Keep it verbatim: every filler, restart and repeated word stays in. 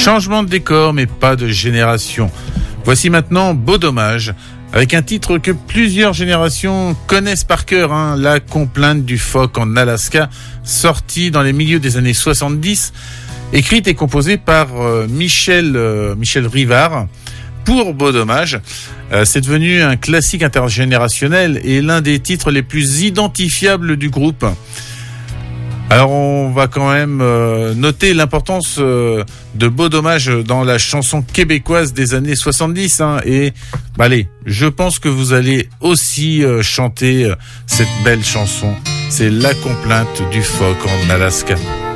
Changement de décor, mais pas de génération. Voici maintenant Beau Dommage, avec un titre que plusieurs générations connaissent par cœur, hein, La complainte du phoque en Alaska, sorti dans les milieux des années soixante-dix, écrite et composée par euh, Michel, euh, Michel Rivard pour Beau Dommage. Euh, c'est devenu un classique intergénérationnel et l'un des titres les plus identifiables du groupe. Alors on va quand même euh, noter l'importance euh, de Beau Dommage dans la chanson québécoise des années soixante-dix, hein, et bah, allez, je pense que vous allez aussi euh, chanter euh, cette belle chanson. C'est La complainte du phoque en Alaska.